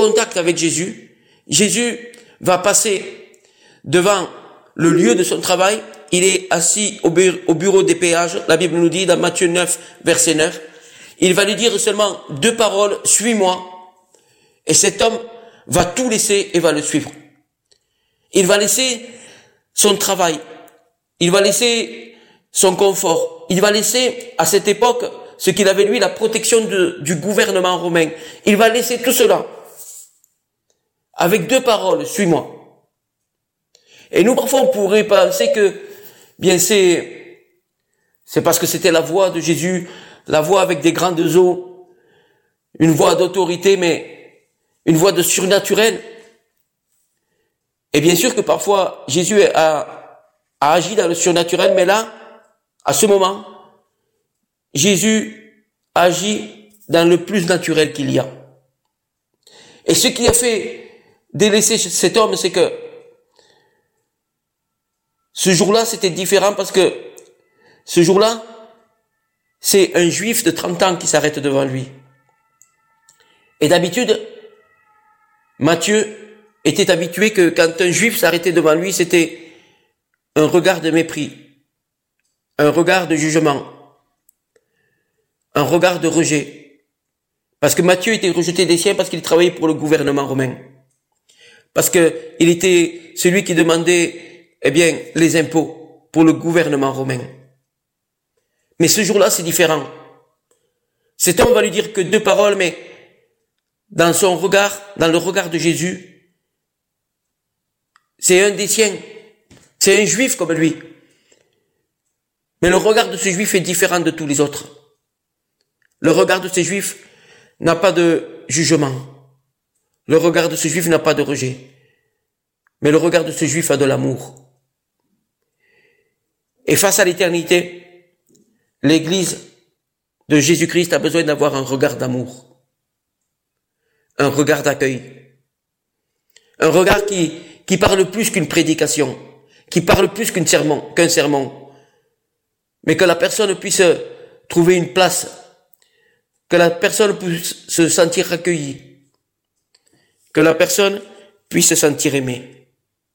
contact avec Jésus. Jésus va passer devant le lieu de son travail. Il est assis au bureau des péages. La Bible nous dit dans Matthieu 9, verset 9. Il va lui dire seulement 2 paroles, suis-moi. Et cet homme va tout laisser et va le suivre. Il va laisser son travail. Il va laisser son confort. Il va laisser à cette époque ce qu'il avait lui, la protection du gouvernement romain. Il va laisser tout cela. Avec 2 paroles, suis-moi. Et nous, parfois, on pourrait penser que, bien, c'est parce que c'était la voix de Jésus, la voix avec des grandes eaux, une voix d'autorité, mais une voix de surnaturel. Et bien sûr que parfois, Jésus a agi dans le surnaturel, mais là, à ce moment, Jésus agit dans le plus naturel qu'il y a. Et ce qui a fait délaisser cet homme, c'est que ce jour-là, c'était différent parce que ce jour-là, c'est un juif de 30 ans qui s'arrête devant lui. Et d'habitude, Matthieu était habitué que quand un juif s'arrêtait devant lui, c'était un regard de mépris, un regard de jugement, un regard de rejet. Parce que Matthieu était rejeté des siens parce qu'il travaillait pour le gouvernement romain. Parce que il était celui qui demandait, les impôts pour le gouvernement romain. Mais ce jour-là, c'est différent. Cet homme va lui dire que 2 paroles, mais dans son regard, dans le regard de Jésus, c'est un des siens. C'est un juif comme lui. Mais le regard de ce juif est différent de tous les autres. Le regard de ce juif n'a pas de jugement. Le regard de ce juif n'a pas de rejet. Mais le regard de ce juif a de l'amour. Et face à l'éternité, l'Église de Jésus-Christ a besoin d'avoir un regard d'amour. Un regard d'accueil. Un regard qui parle plus qu'une prédication, qui parle plus qu'un sermon, mais que la personne puisse trouver une place, que la personne puisse se sentir accueillie, que la personne puisse se sentir aimée.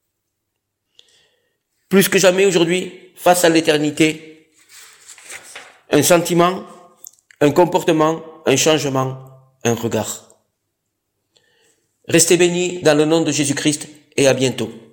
Plus que jamais aujourd'hui, face à l'éternité, un sentiment, un comportement, un changement, un regard. Restez bénis dans le nom de Jésus-Christ et à bientôt.